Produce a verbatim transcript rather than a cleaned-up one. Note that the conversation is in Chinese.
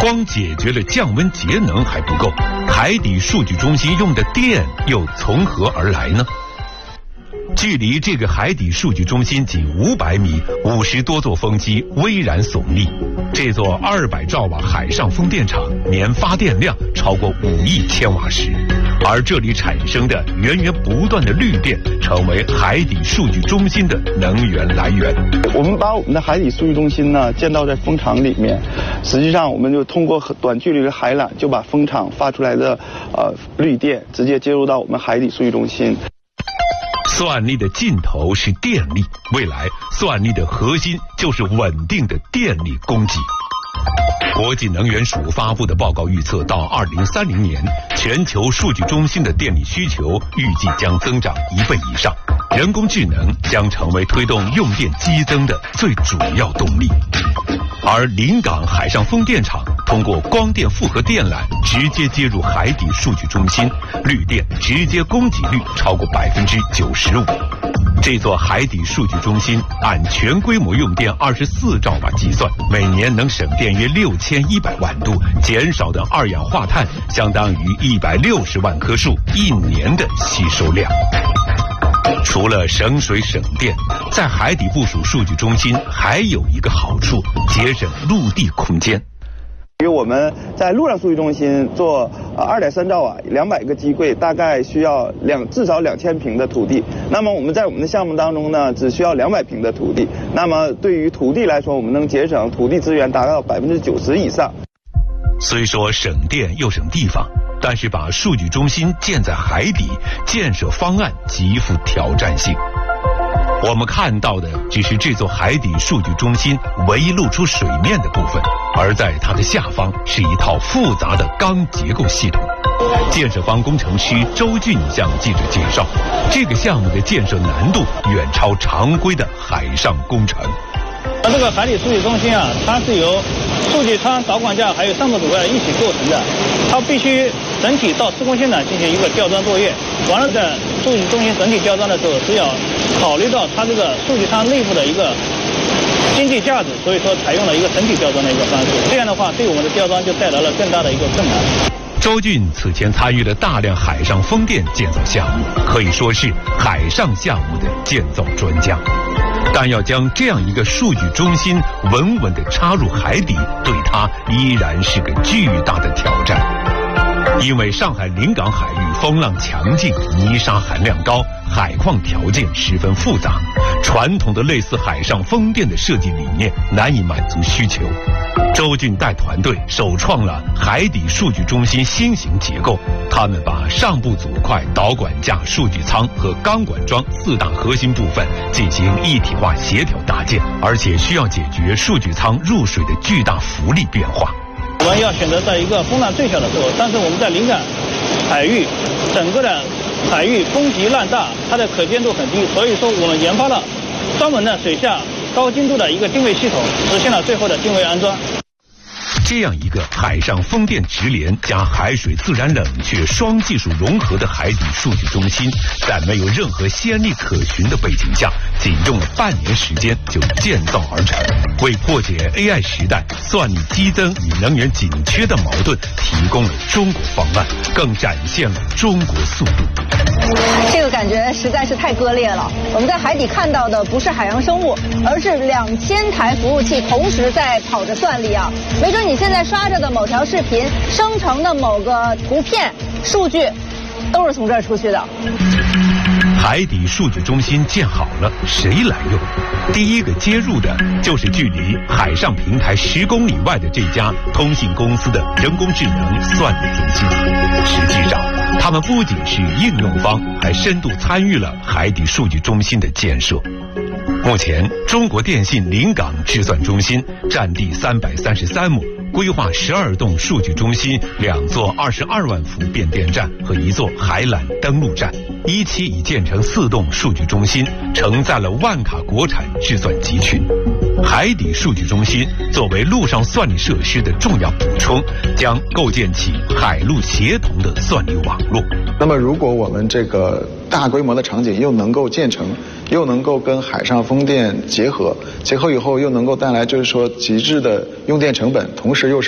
光解决了降温节能还不够，海底数据中心用的电又从何而来呢？距离这个海底数据中心仅五百米，五十多座风机巍然耸立。这座二百兆瓦海上风电场年发电量超过五亿千瓦时，而这里产生的源源不断的绿电，成为海底数据中心的能源来源。 我们把我们的海底数据中心呢建造在风场里面，实际上我们就通过短距离的海缆，就把风场发出来的呃绿电直接接入到我们海底数据中心。 算力的尽头是电力，未来算力的核心就是稳定的电力供给。国际能源署发布的报告预测，到二零三零年，全球数据中心的电力需求预计将增长一倍以上，人工智能将成为推动用电激增的最主要动力。而临港海上风电场通过光电复合电缆直接接入海底数据中心，绿电直接供给率超过百分之九十五。这座海底数据中心按全规模用电二十四兆瓦计算，每年能省电约六千一百万度，减少的二氧化碳相当于一百六十万棵树一年的吸收量。除了省水省电，在海底部署数据中心还有一个好处，节省陆地空间。 比如我们在陆上数据中心做呃二点三兆瓦两百个机柜，大概需要两至少两千平的土地。那么我们在我们的项目当中呢，只需要两百平的土地。那么对于土地来说，我们能节省土地资源达到百分之九十以上。 虽说省电又省地方，但是把数据中心建在海底，建设方案极富挑战性。我们看到的只是这座海底数据中心唯一露出水面的部分，而在它的下方是一套复杂的钢结构系统。建设方工程师周俊向记者介绍，这个项目的建设难度远超常规的海上工程。 那这个海底数据中心啊，它是由数据舱、导管架还有上部主干一起构成的，它必须整体到施工现场进行一个吊装作业。完了，在数据中心整体吊装的时候，是要考虑到它这个数据舱内部的一个经济价值，所以说采用了一个整体吊装的一个方式。这样的话，对我们的吊装就带来了更大的一个困难。 周俊此前参与了大量海上风电建造项目，可以说是海上项目的建造专家。但要将这样一个数据中心稳稳地插入海底，对他依然是个巨大的挑战。因为上海临港海域风浪强劲，泥沙含量高，海况条件十分复杂，传统的类似海上风电的设计理念难以满足需求。周俊带团队首创了海底数据中心新型结构，他们把上部组块、导管架、数据舱和钢管桩四大核心部分进行一体化协调搭建，而且需要解决数据舱入水的巨大浮力变化。 我们要选择在一个风浪最小的时候，但是我们在临港海域整个的海域风急浪大，它的可见度很低，所以说我们研发了专门的水下高精度的一个定位系统，实现了最后的定位安装。 这样一个海上风电直连加海水自然冷却双技术融合的海底数据中心，在没有任何先例可循的背景下，仅用了半年时间就建造而成，为破解 A I 时代算力激增与能源紧缺的矛盾提供了中国方案，更展现了中国速度。 这个感觉实在是太割裂了。我们在海底看到的不是海洋生物，而是两千台服务器同时在跑着算力啊！没准你现在刷着的某条视频生成的某个图片数据，都是从这儿出去的。 海底数据中心建好了，谁来用？第一个接入的就是距离海上平台十公里外的这家通信公司的人工智能算力中心。实际上，他们不仅是应用方，还深度参与了海底数据中心的建设。目前，中国电信临港智算中心占地三百三十三亩，规划十二栋数据中心、两座二十二万伏变电站和一座海缆登陆站。一期已建成四栋数据中心，承载了万卡国产智算集群。海底数据中心作为陆上算力设施的重要补充，将构建起海陆协同的算力网络。 那么，如果我们这个大规模的场景又能够建成，又能够跟海上风电结合，结合以后又能够带来就是说极致的用电成本，同时又是